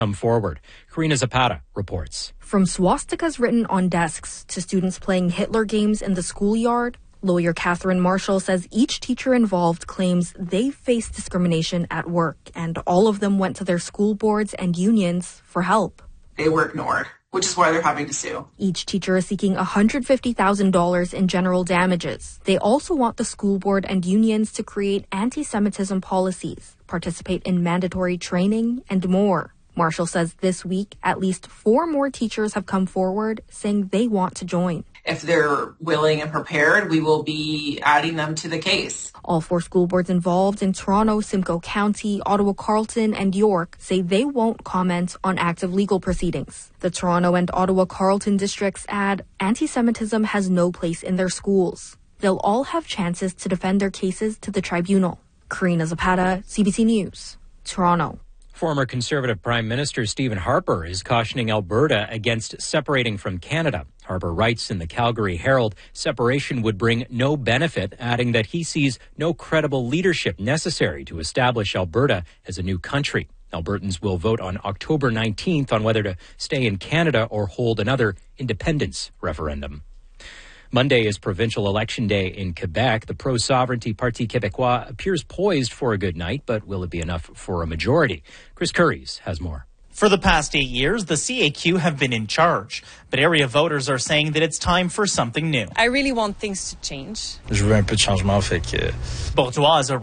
come forward. Karina Zapata reports. From swastikas written on desks to students playing Hitler games in the schoolyard, lawyer Catherine Marshall says each teacher involved claims they faced discrimination at work, and all of them went to their school boards and unions for help. They were ignored, which is why they're having to sue. Each teacher is seeking $150,000 in general damages. They also want the school board and unions to create anti-Semitism policies, participate in mandatory training, and more. Marshall says this week, at least 4 more teachers have come forward saying they want to join. If they're willing and prepared, we will be adding them to the case. All 4 school boards involved in Toronto, Simcoe County, Ottawa, Carleton, and York say they won't comment on active legal proceedings. The Toronto and Ottawa Carleton districts add anti-Semitism has no place in their schools. They'll all have chances to defend their cases to the tribunal. Karina Zapata, CBC News, Toronto. Former Conservative Prime Minister Stephen Harper is cautioning Alberta against separating from Canada. Harper writes in the Calgary Herald, separation would bring no benefit, adding that he sees no credible leadership necessary to establish Alberta as a new country. Albertans will vote on October 19th on whether to stay in Canada or hold another independence referendum. Monday is provincial election day in Quebec. The pro-sovereignty Parti Québécois appears poised for a good night, but will it be enough for a majority? Chris Curries has more. For the past 8 years, the CAQ have been in charge, but area voters are saying that it's time for something new. I really want things to change. Je veux un peu de changement, fait que... Bourgeois